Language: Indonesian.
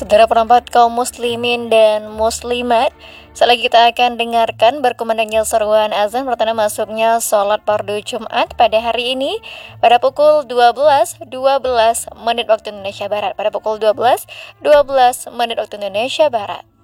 Saudara perempat kaum muslimin dan muslimat, setelah kita akan dengarkan berkumandangnya seruan azan pertanda masuknya sholat fardu Jumat pada hari ini pada pukul 12.12 menit waktu Indonesia Barat. Pada pukul 12.12 menit waktu Indonesia Barat.